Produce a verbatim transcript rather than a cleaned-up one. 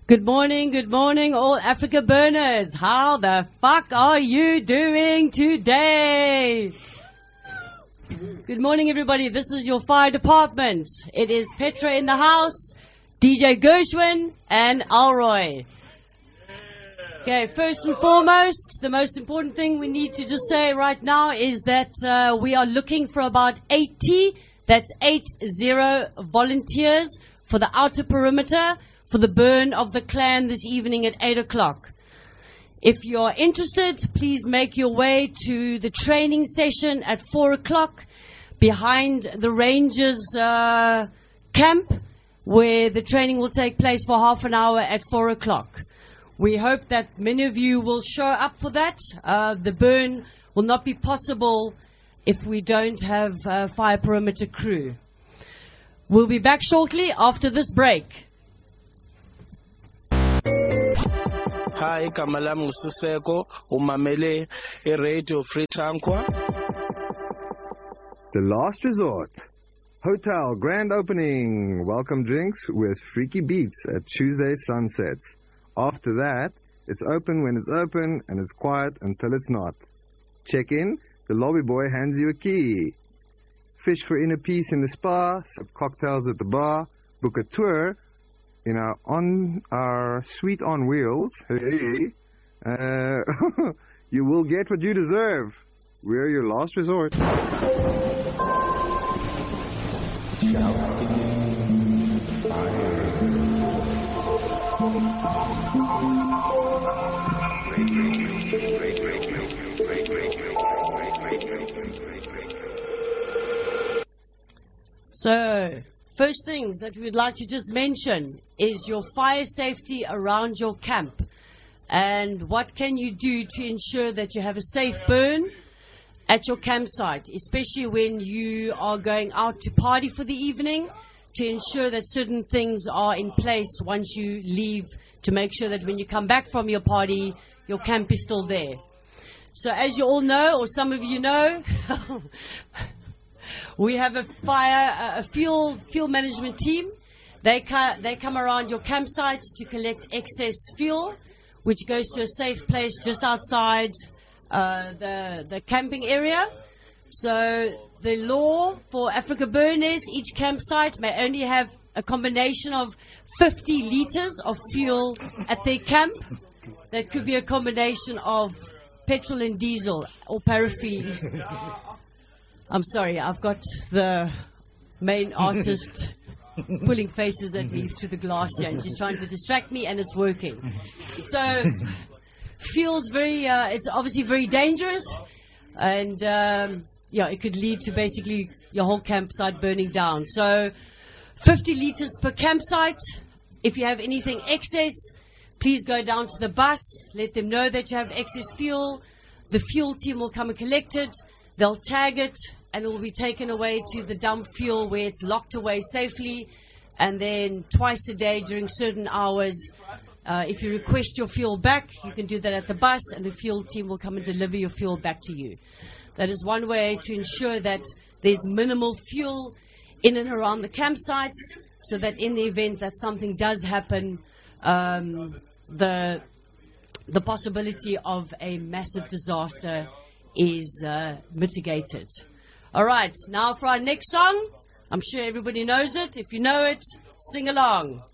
Good morning, good morning, all Africa burners. How the fuck are you doing today? Good morning, everybody. This is your fire department. It is Petra in the house, D J Gershwin, and Alroy. Okay, first and foremost, the most important thing we need to just say right now is that uh, we are looking for about eighty, that's eight zero volunteers for the outer perimeter for the burn of the clan this evening at eight o'clock. If you are interested, please make your way to the training session at four o'clock behind the Rangers uh, camp, where the training will take place for half an hour at four o'clock. We hope that many of you will show up for that. Uh, the burn will not be possible if we don't have a fire perimeter crew. We'll be back shortly after this break. Hi, Kamala Musiseko, Umamele, Radio Free Tankwa. The Last Resort Hotel grand opening. Welcome drinks with freaky beats at Tuesday sunsets. After that, it's open when it's open and it's quiet until it's not. Check in, the lobby boy hands you a key. Fish for inner peace in the spa, some cocktails at the bar, book a tour in our on our suite on wheels. Hey, uh, you will get what you deserve. We're your last resort. So, first things that we'd like to just mention is your fire safety around your camp. And what can you do to ensure that you have a safe burn at your campsite, especially when you are going out to party for the evening, to ensure that certain things are in place once you leave, to make sure that when you come back from your party, your camp is still there. So as you all know, or some of you know, we have a fire, a fuel, fuel management team. They, ca they come around your campsites to collect excess fuel, which goes to a safe place just outside uh, the, the camping area. So the law for Africa Burn is each campsite may only have a combination of fifty liters of fuel at their camp. That could be a combination of petrol and diesel or paraffin. I'm sorry, I've got the main artist pulling faces at me through the glass here, and she's trying to distract me, and it's working. So, fuel's very, uh, it's obviously very dangerous, and um, yeah, it could lead to basically your whole campsite burning down. So, fifty liters per campsite. If you have anything excess, please go down to the bus, let them know that you have excess fuel. The fuel team will come and collect it. They'll tag it, and it will be taken away to the dump fuel where it's locked away safely. And then twice a day during certain hours, uh, if you request your fuel back, you can do that at the bus, and the fuel team will come and deliver your fuel back to you. That is one way to ensure that there's minimal fuel in and around the campsites, so that in the event that something does happen, um, the, the possibility of a massive disaster is uh, mitigated. All right, now for our next song. I'm sure everybody knows it. If you know it, sing along.